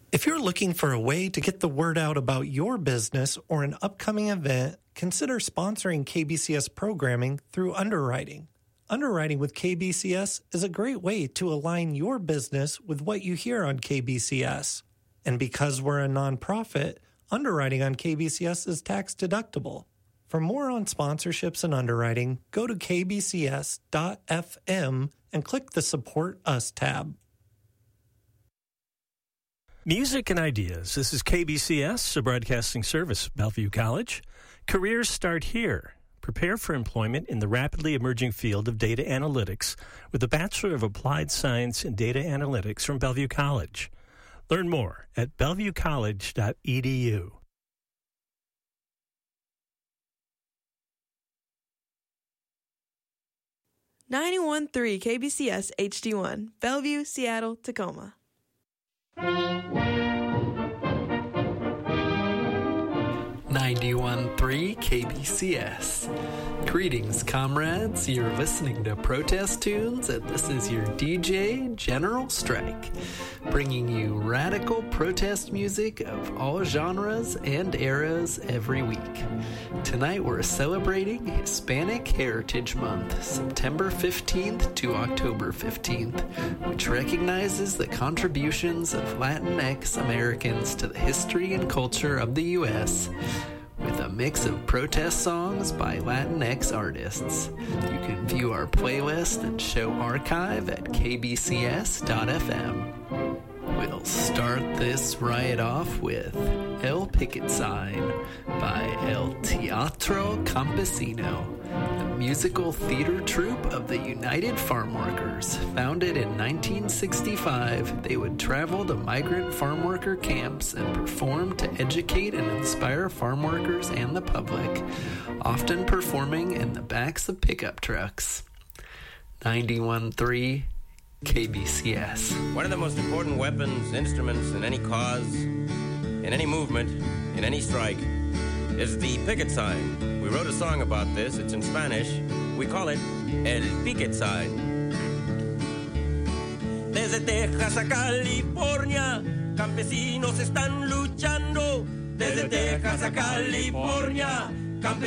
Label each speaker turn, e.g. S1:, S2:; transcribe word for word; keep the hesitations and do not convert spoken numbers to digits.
S1: If you're looking for a way to get the word out about your business or an upcoming event, consider sponsoring K B C S programming through underwriting. Underwriting with K B C S is a great way to align your business with what you hear on K B C S. And because we're a nonprofit, underwriting on K B C S is tax deductible. For more on sponsorships and underwriting, go to k b c s dot f m and click the Support Us tab.
S2: Music and ideas. This is K B C S, a broadcasting service of Bellevue College. Careers start here. Prepare for employment in the rapidly emerging field of data analytics with a Bachelor of Applied Science in Data Analytics from Bellevue College. Learn more at bellevue college dot e d u.
S3: ninety-one point three K B C S H D one, Bellevue, Seattle, Tacoma.
S4: ninety-one point three K B C S. Greetings, comrades. You're listening to Protest Tunes, and this is your D J, General Strike, bringing you radical protest music of all genres and eras every week. Tonight we're celebrating Hispanic Heritage Month, September fifteenth to October fifteenth, which recognizes the contributions of Latinx Americans to the history and culture of the U S, with a mix of protest songs by Latinx artists. You can view our playlist and show archive at k b c s dot f m. We'll start this riot off with El Picket Sign by El Teatro Campesino, the musical theater troupe of the United Farm Workers. Founded in nineteen sixty-five, they would travel to migrant farm worker camps and perform to educate and inspire farm workers and the public, often performing in the backs of pickup trucks. ninety-one point three K B C S.
S5: One of the most important weapons, instruments in any cause, in any movement, in any strike, is the picket sign. We wrote a song about this. It's in Spanish. We call it El Picket Sign. Desde Texas a California, campesinos están luchando. Desde Texas a California, campesinos